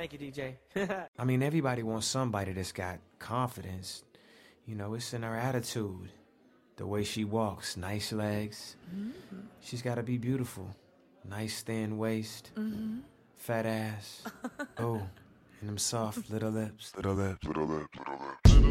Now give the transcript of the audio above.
Thank you, DJ. I mean, everybody wants somebody that's got confidence. You know, it's in her attitude. The way she walks, nice legs. Mm-hmm. She's got to be beautiful. Nice thin waist. Mm-hmm. Fat ass. Oh, and them soft little lips. Little lips. Little lips. Little lips.